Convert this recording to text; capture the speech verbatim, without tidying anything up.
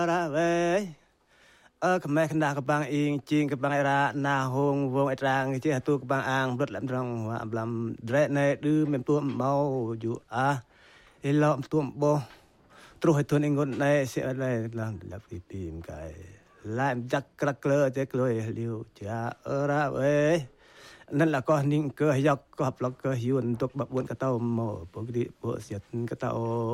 ra về ở cái mấy khả cái bang yên chiên cái bang ra na hông vong ai trang cái tu cái bang ang rất lắm trong hoa làm rễ này đưa mình tua mau dụ à cái lọ tua bo trôi hết tuần ngon này sẽ đây làm làm cái tìm cái làm chắc crack lơ chắc lôi liu cha ở ra vềนั่นแหละก็นิ่งเกยยอกก็หับล็อกเกยหิวตัวแบบวนกระเต้าหมอปกติปวดเสียดกระเต้า